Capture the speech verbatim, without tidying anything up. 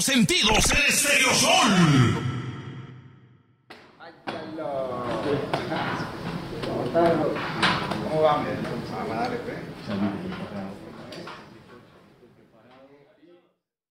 Sentidos en Estéreo Sol. ¿Cómo va? Vamos a darle, pues.